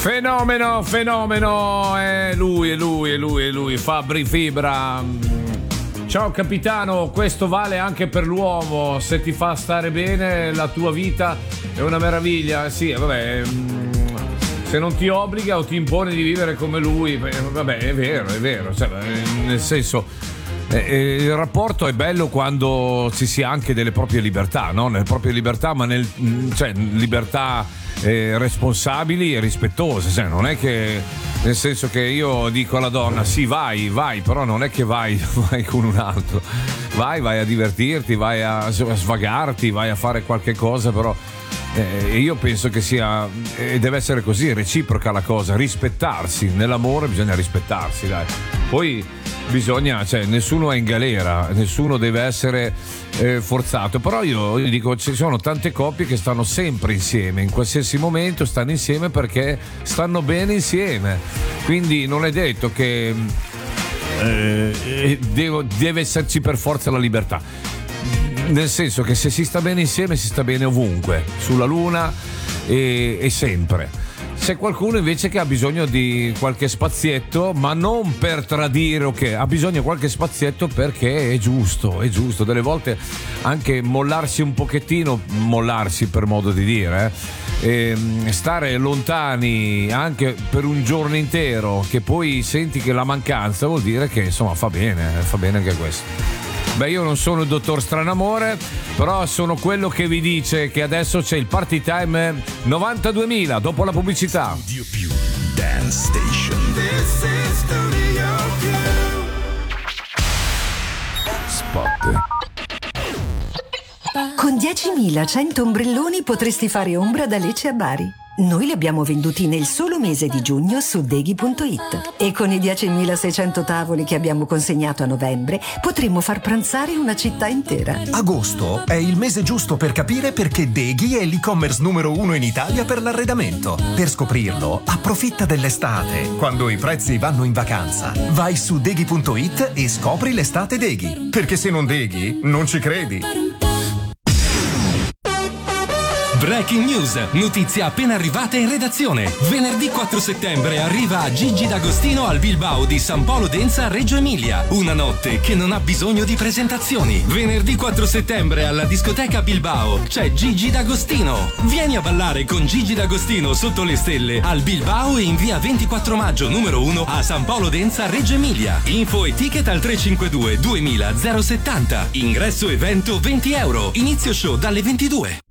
Fenomeno, è lui, Fabri Fibra. Ciao capitano, questo vale anche per l'uomo, se ti fa stare bene la tua vita è una meraviglia, sì, vabbè, se non ti obbliga o ti impone di vivere come lui, vabbè, è vero, cioè, nel senso, il rapporto è bello quando ci si ha anche delle proprie libertà, no? Nelle proprie libertà, ma cioè libertà responsabili e rispettose, cioè non è che, nel senso che io dico alla donna sì vai, però non è che vai con un altro, vai a divertirti, vai a svagarti, vai a fare qualche cosa, però io penso che sia deve essere così, reciproca la cosa, rispettarsi, nell'amore bisogna rispettarsi, dai. Poi bisogna, cioè nessuno è in galera, nessuno deve essere forzato, però io dico ci sono tante coppie che stanno sempre insieme, in qualsiasi momento stanno insieme perché stanno bene insieme, quindi non è detto che deve esserci per forza la libertà, nel senso che se si sta bene insieme si sta bene ovunque, sulla luna e sempre. C'è qualcuno invece che ha bisogno di qualche spazietto, ma non per tradire, ok, ha bisogno di qualche spazietto perché è giusto, delle volte anche mollarsi un pochettino, per modo di dire, stare lontani anche per un giorno intero, che poi senti che la mancanza vuol dire che insomma fa bene anche questo. Beh, io non sono il dottor Stranamore, però sono quello che vi dice che adesso c'è il Party Time 92.000 dopo la pubblicità. Studio Più Dance Station. This is Studio Più. Spot. Con 10.100 ombrelloni potresti fare ombra da Lecce a Bari. Noi li abbiamo venduti nel solo mese di giugno su Deghi.it e con i 10.600 tavoli che abbiamo consegnato a novembre potremmo far pranzare una città intera. Agosto è il mese giusto per capire perché Deghi è l'e-commerce numero 1 in Italia per l'arredamento. Per scoprirlo, approfitta dell'estate, quando i prezzi vanno in vacanza. Vai su Deghi.it e scopri l'estate Deghi, perché se non Deghi, non ci credi. Breaking news, notizia appena arrivata in redazione. Venerdì 4 settembre arriva Gigi D'Agostino al Bilbao di San Polo Denza, Reggio Emilia. Una notte che non ha bisogno di presentazioni. Venerdì 4 settembre alla discoteca Bilbao c'è Gigi D'Agostino. Vieni a ballare con Gigi D'Agostino sotto le stelle al Bilbao e in via 24 maggio numero 1 a San Polo Denza, Reggio Emilia. Info e ticket al 352 2000 070. Ingresso evento €20. Inizio show dalle 22.